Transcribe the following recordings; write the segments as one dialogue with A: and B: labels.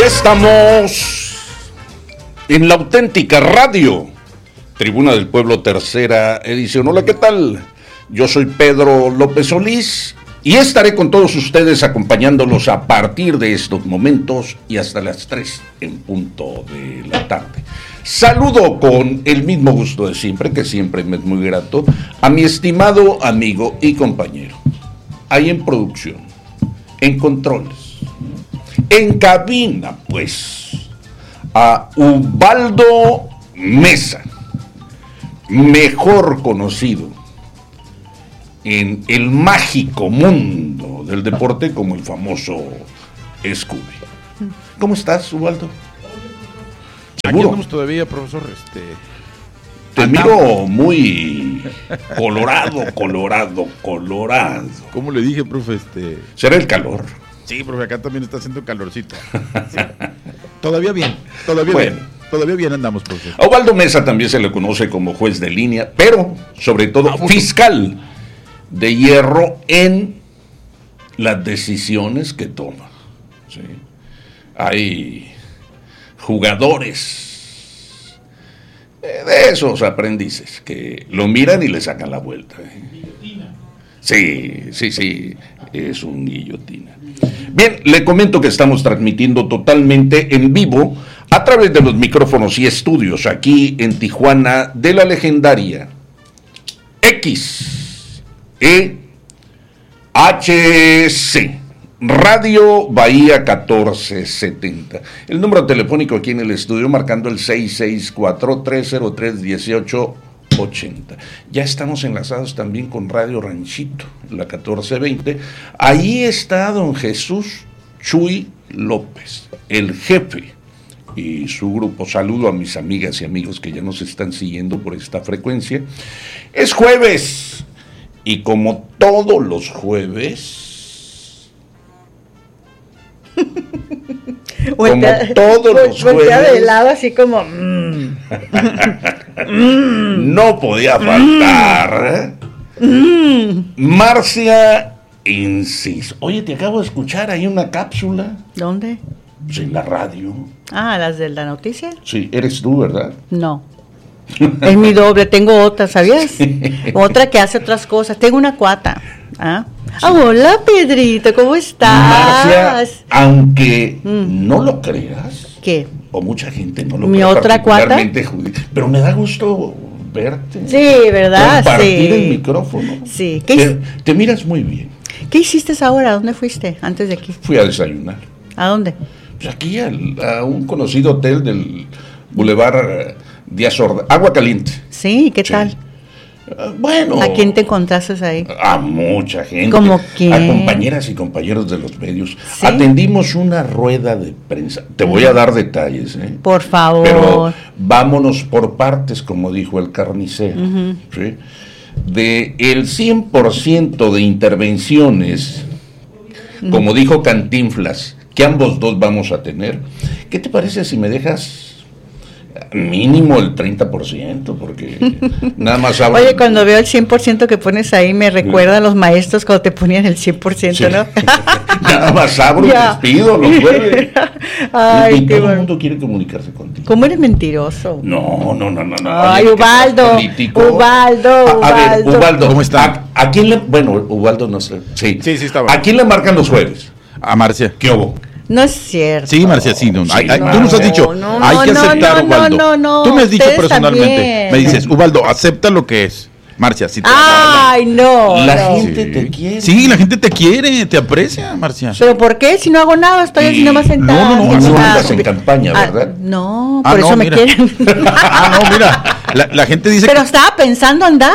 A: Ya estamos en la auténtica radio, Tribuna del Pueblo, tercera edición. Hola, ¿qué tal? Yo soy Pedro López Solís y estaré con todos ustedes acompañándolos a partir de estos momentos y hasta las 3 en punto de la tarde. Saludo con el mismo gusto de siempre, que siempre me es muy grato, a mi estimado amigo y compañero, ahí en producción, en controles, en cabina, pues, a Ubaldo Mesa, mejor conocido en el mágico mundo del deporte como el famoso Scooby. ¿Cómo estás, Ubaldo?
B: Aquí andamos todavía, profesor.
A: Te miro muy colorado.
B: ¿Cómo le dije, profe?
A: ¿Será el calor?
B: Sí, profe, acá también está haciendo calorcito. Sí. Todavía bien. Todavía bien andamos, profe.
A: A Ubaldo Mesa también se le conoce como juez de línea, pero sobre todo fiscal de hierro en las decisiones que toma. ¿Sí? Hay jugadores de esos aprendices que lo miran y le sacan la vuelta. Guillotina. Sí, es un guillotina. Bien, le comento que estamos transmitiendo totalmente en vivo a través de los micrófonos y estudios aquí en Tijuana de la legendaria XEHC Radio Bahía 1470. El número telefónico aquí en el estudio marcando el 664-303-1880. Ya estamos enlazados también con Radio Ranchito, la 1420. Ahí está don Jesús Chuy López, el jefe, y su grupo. Saludo a mis amigas y amigos que ya nos están siguiendo por esta frecuencia. Es jueves y como todos los jueves, como todos los jueves,
C: de lado así como
A: no podía faltar Marcia Incis. Oye, te acabo de escuchar ahí una cápsula.
C: ¿Dónde?
A: Pues en la radio.
C: Ah, ¿las de la noticia?
A: Sí, eres tú, ¿verdad?
C: No. Es mi doble, tengo otra, ¿sabías? Otra que hace otras cosas. Tengo una cuata. ¿Ah? Sí. Hola, Pedrito, ¿cómo estás?
A: Marcia, aunque no lo creas.
C: ¿Qué?
A: O mucha gente no lo
C: ¿Mi
A: cree,
C: otra cuata?
A: Pero me da gusto verte.
C: Sí, ¿verdad?
A: Compartir
C: sí.
A: el micrófono.
C: Sí.
A: Te miras muy bien.
C: ¿Qué hiciste ahora? ¿Dónde fuiste antes de aquí?
A: Fui a desayunar.
C: ¿A dónde?
A: Pues aquí a un conocido hotel del Boulevard Díaz Ordaz, Agua Caliente.
C: Sí, ¿qué tal?
A: Bueno.
C: ¿A quién te encontraste ahí?
A: A mucha gente.
C: ¿Cómo quién?
A: A compañeras y compañeros de los medios.
C: ¿Sí?
A: Atendimos una rueda de prensa. Te voy a dar detalles, ¿eh?
C: Por favor.
A: Pero vámonos por partes, como dijo el carnicero. ¿Sí? De el 100% de intervenciones, como dijo Cantinflas, que ambos dos vamos a tener, ¿qué te parece si me dejas mínimo el 30%? Porque nada más hablo.
C: Oye, cuando veo el 100% que pones ahí, me recuerda a los maestros cuando te ponían el 100%, sí. ¿No?
A: Nada más abro, despido, los jueves.
C: Ay,
A: y todo el mundo quiere comunicarse contigo.
C: ¿Cómo eres mentiroso?
A: No.
C: Ay, Ubaldo.
A: A ver, Ubaldo,
B: ¿cómo está?
A: ¿A quién le...? Bueno, Ubaldo no sé. Sí
B: estaba.
A: ¿A quién le marcan los jueves?
B: A Marcia.
A: ¿Qué hubo?
C: No es cierto.
B: Sí, Marcia, sí. No,
A: Sí,
B: tú nos has dicho, hay que aceptar, Ubaldo.
C: No,
B: tú me has dicho personalmente,
C: también.
B: me dices, Ubaldo, acepta lo que es. Marcia, sí te
C: Ay, no.
A: La gente te quiere.
B: Sí, la gente te quiere, te aprecia, Marcia.
C: ¿Pero por qué? Si no hago nada, estoy así nomás sentada.
A: No andas en campaña, ¿verdad?
C: No, por eso me quieren.
B: No, mira, la gente dice
C: Pero estaba pensando andar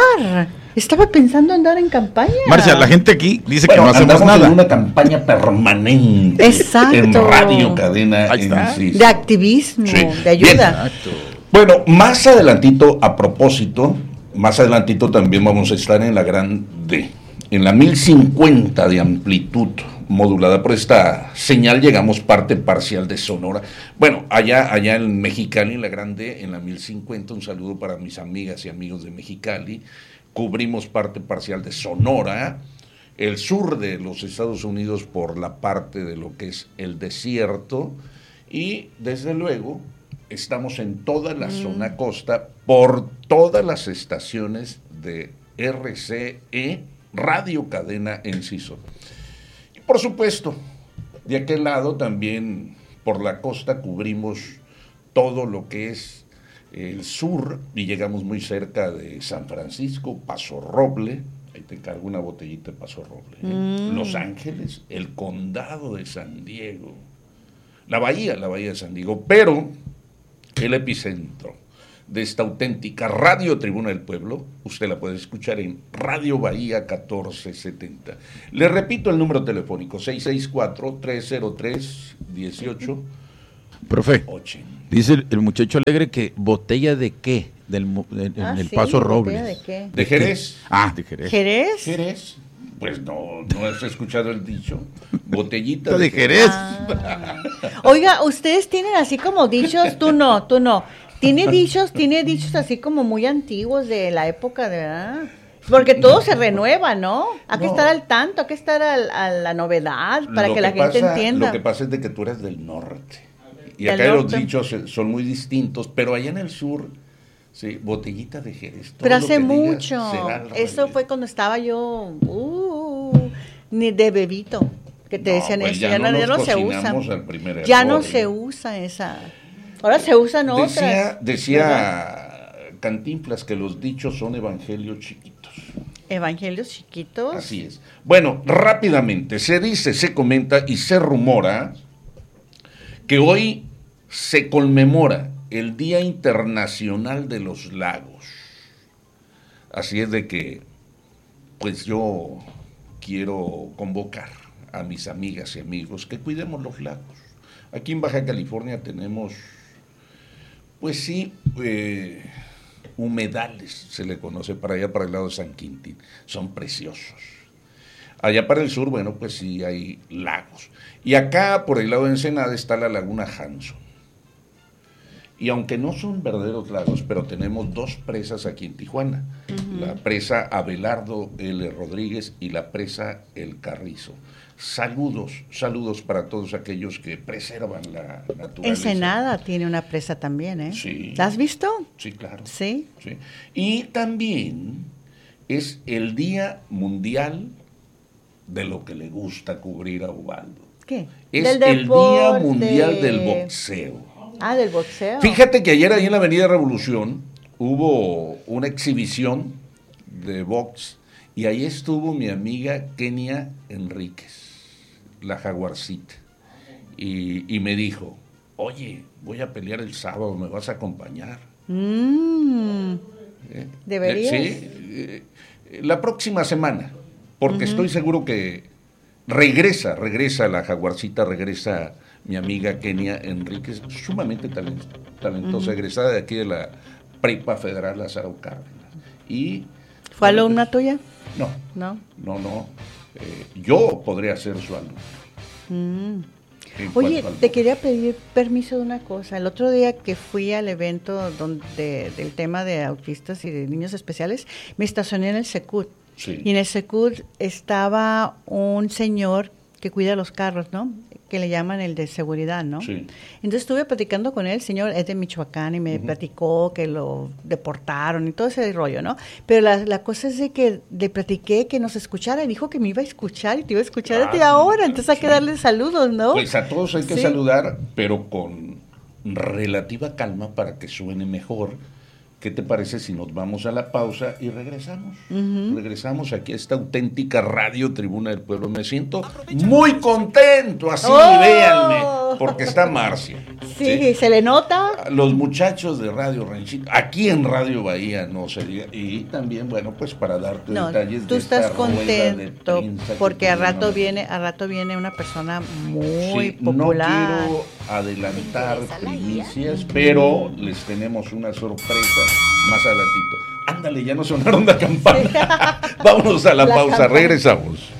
C: en campaña.
B: Marcia, la gente aquí dice que no hacemos nada.
A: En una campaña permanente.
C: Exacto.
A: En radio, cadena.
C: De activismo, sí. De ayuda.
A: Bueno, más adelantito, a propósito, más adelantito también vamos a estar en la gran D, en la 1050 de amplitud modulada por esta señal. Llegamos parte parcial de Sonora. Bueno, allá en Mexicali, en la gran D, en la 1050, un saludo para mis amigas y amigos de Mexicali. Cubrimos parte parcial de Sonora, el sur de los Estados Unidos por la parte de lo que es el desierto, Y desde luego estamos en toda la zona costa por todas las estaciones de RCE, Radio Cadena Enciso. Y por supuesto, de aquel lado también por la costa cubrimos todo lo que es el sur y llegamos muy cerca de San Francisco, Paso Roble, ahí te encargo una botellita de Paso Roble, Los Ángeles, el condado de San Diego, la bahía de San Diego, pero el epicentro de esta auténtica Radio Tribuna del Pueblo, usted la puede escuchar en Radio Bahía 1470. Le repito el número telefónico, 664-303-18.
B: Profe,
A: 80.
B: dice el muchacho alegre que botella de qué, en el
C: sí,
B: Paso Robles.
C: ¿botella de qué?
A: ¿De Jerez?
B: De Jerez.
C: ¿Jerez?
A: ¿Jerez? Pues no has escuchado el dicho. Botellita
B: de Jerez.
C: Oiga, ustedes tienen así como dichos, tú no. Tiene dichos así como muy antiguos de la época, de verdad. Porque todo se renueva, ¿no? Hay que estar al tanto, hay que estar a la novedad para que la gente entienda.
A: Lo que pasa es de que tú eres del norte. Y
C: Del
A: acá
C: norte.
A: los dichos son muy distintos, pero allá en el sur, sí, botellita de Jerez.
C: Pero
A: todo lo
C: hace
A: que digas
C: mucho.
A: será al
C: Eso
A: revés.
C: fue cuando estaba yo, ni de bebito, que te decían
A: pues
C: eso.
A: ya
C: Ya
A: no
C: no
A: nos
C: se usa.
A: cocinamos al primer
C: Ya
A: error,
C: no se usa esa. Ahora se usan otras.
A: Decía Cantinflas que los dichos son evangelios chiquitos.
C: Evangelios chiquitos.
A: Así es. Bueno, rápidamente, se dice, se comenta y se rumora que hoy se conmemora el Día Internacional de los Lagos. Así es de que, pues yo quiero convocar a mis amigas y amigos que cuidemos los lagos. Aquí en Baja California tenemos, pues sí, humedales, se le conoce para allá, para el lado de San Quintín. Son preciosos. Allá para el sur, bueno, pues sí hay lagos. Y acá, por el lado de Ensenada, está la Laguna Hanson. Y aunque no son verdaderos lagos, pero tenemos dos presas aquí en Tijuana. La presa Abelardo L. Rodríguez y la presa El Carrizo. Saludos para todos aquellos que preservan la naturaleza.
C: Ensenada tiene una presa también, ¿eh?
A: Sí.
C: ¿La has visto?
A: Sí, claro.
C: Sí.
A: Sí. Y también es el Día Mundial de lo que le gusta cubrir a Ubaldo.
C: ¿Qué?
A: Es
C: Del
A: el Día
C: deporte.
A: Mundial del Boxeo.
C: Del boxeo.
A: Fíjate que ayer ahí en la Avenida Revolución hubo una exhibición de box y ahí estuvo mi amiga Kenia Enríquez, la jaguarcita, y me dijo, oye, voy a pelear el sábado, ¿me vas a acompañar?
C: ¿Deberías?
A: Sí, la próxima semana, porque estoy seguro que regresa la jaguarcita, regresa mi amiga Kenia Enríquez, sumamente talentosa, egresada de aquí de la Prepa Federal Lázaro Cárdenas. Y,
C: ¿Fue alumna tuya?
A: No.
C: No.
A: Yo podría ser su alumno.
C: Oye, te quería pedir permiso de una cosa. El otro día que fui al evento del tema de autistas y de niños especiales, me estacioné en el Secut.
A: Sí.
C: Y en el Secut estaba un señor que cuida los carros, ¿no? Que le llaman el de seguridad, ¿no?
A: Sí.
C: Entonces estuve platicando con él, el señor es de Michoacán y me platicó que lo deportaron y todo ese rollo, ¿no? Pero la cosa es de que le platiqué que nos escuchara y dijo que me iba a escuchar y te iba a escuchar desde ahora, entonces hay que darle saludos, ¿no?
A: Pues a todos hay que saludar, pero con relativa calma para que suene mejor. ¿Qué te parece si nos vamos a la pausa y regresamos? Regresamos aquí a esta auténtica Radio Tribuna del Pueblo. Me siento muy contento, así, véanme, porque está Marcia.
C: Sí, se le nota.
A: Los muchachos de Radio Ranchito, aquí en Radio Bahía no sería, y también, bueno, pues para darte detalles
C: tú
A: de esta
C: estás contento
A: rueda de prensa
C: porque a rato
A: tenemos.
C: viene una persona muy popular.
A: No quiero adelantar primicias, pero les tenemos una sorpresa más adelantito. Ándale, ya no sonaron la campana. Vámonos a la pausa,
C: campana.
A: regresamos.